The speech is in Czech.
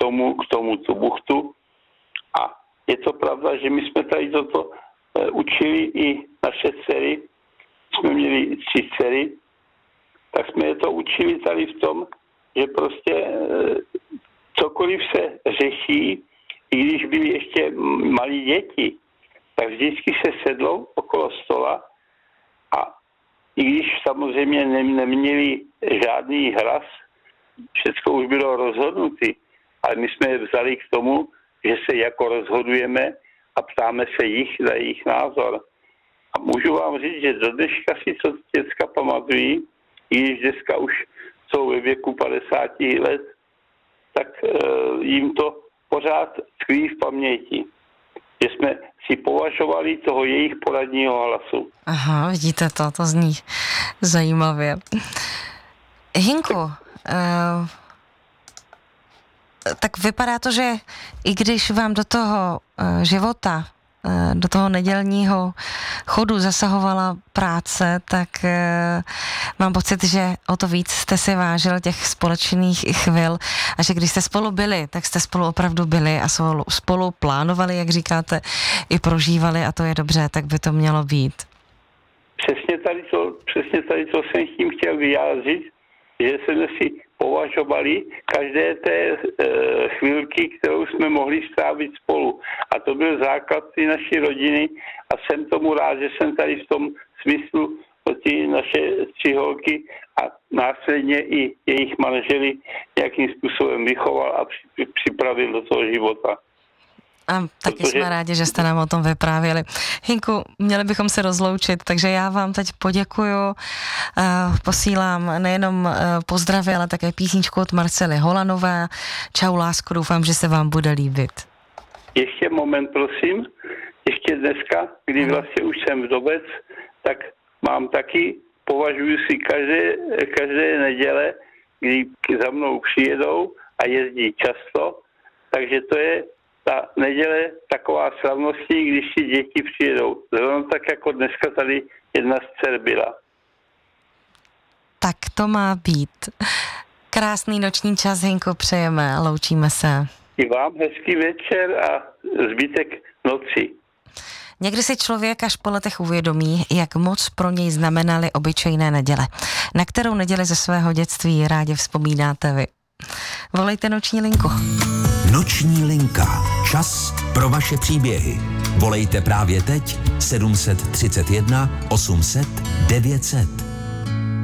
k tomu tu buchtu. A je to pravda, že my jsme tady toto učili i naše dcery. Jsme měli 3 dcery, tak jsme je to učili tady v tom, že prostě cokoliv se řeší, i když byly ještě malí děti, tak vždycky se sedlo okolo stola a i když samozřejmě neměli žádný hlas, všechno už bylo rozhodnuté, ale my jsme je vzali k tomu, že se jako rozhodujeme a ptáme se jich za jejich názor. A můžu vám říct, že do dneška si to děcka pamatují, i když dneska už jsou ve věku 50 let, tak jim to pořád tkví v paměti. Že jsme si považovali toho jejich poradního hlasu. Aha, vidíte to zní zajímavě. Hinku, tak vypadá to, že i když vám do toho života, do toho nedělního chodu zasahovala práce, tak mám pocit, že o to víc jste si vážil těch společných chvil a že když jste spolu byli, tak jste spolu opravdu byli a spolu plánovali, jak říkáte, i prožívali a to je dobře, tak by to mělo být. Přesně tady to jsem tím chtěl vyjádřit, že jsme si považovali každé té chvilky, kterou jsme mohli strávit spolu. A to byl základ té naší rodiny a jsem tomu rád, že jsem tady v tom smyslu ty naše 3 holky a následně i jejich manželi nějakým způsobem vychoval a připravil do toho života. A taky jsme rádi, že jste nám o tom vyprávěli. Hinku, měli bychom se rozloučit, takže já vám teď poděkuju. Posílám nejenom pozdravy, ale také písničku od Marcely Holanové. Čau, lásko, doufám, že se vám bude líbit. Ještě moment, prosím. Ještě dneska, kdy vlastně už jsem vdovec, tak mám taky, považuji si každé neděle, kdy za mnou přijedou a jezdí často, takže to je ta neděle taková slavnostní, když si děti přijedou. Zrovna tak jako dneska tady jedna z dcer byla. Tak to má být. Krásný noční čas, Hinko, přejeme a loučíme se. I vám hezký večer a zbytek noci. Někdy si člověk až po letech uvědomí, jak moc pro něj znamenaly obyčejné neděle. Na kterou neděli ze svého dětství rádi vzpomínáte vy? Volejte Noční linku. Noční linka. Čas pro vaše příběhy. Volejte právě teď 731 800 900.